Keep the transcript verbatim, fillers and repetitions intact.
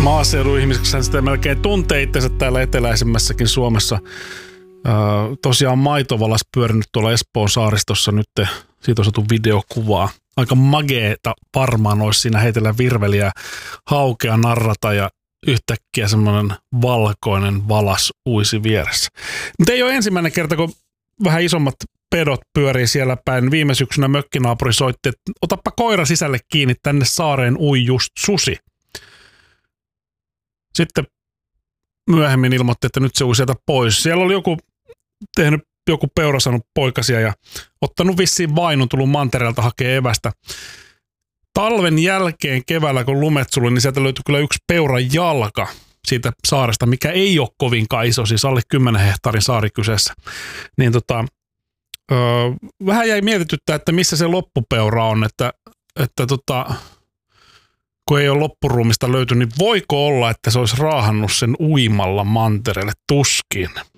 maaseudun ihmiseksi sitä melkein tuntee itsensä täällä eteläisemmässäkin Suomessa. Öö, tosiaan maitovalas pyörinyt tuolla Espoon saaristossa nyt. Siitä on saatu videokuvaa. Aika mageeta varmaan olisi siinä heitellä virveliä, haukea narrata ja yhtäkkiä semmoinen valkoinen valas uisi vieressä. Mutta ei ole ensimmäinen kerta, kun vähän isommat pedot pyörii siellä päin. Viime syksynä mökkinaapuri soitti, että otappa koira sisälle kiinni, tänne saareen ui just susi. Sitten myöhemmin ilmoitti, että nyt se ui sieltä pois. Siellä oli joku tehnyt joku peura saanut poikasia ja ottanut vissiin vainun, tullut mantereelta hakee evästä. Talven jälkeen keväällä, kun lumet suli, niin sieltä löytyi kyllä yksi peuran jalka siitä saaresta, mikä ei ole kovinkaan iso, siis alle kymmenen hehtaarin saari kyseessä. Niin tota, öö, vähän jäi mietityttää, että missä se loppupeura on, että, että tota, kun ei ole loppuruumista löytynyt, niin voiko olla, että se olisi raahannut sen uimalla mantereelle? Tuskin.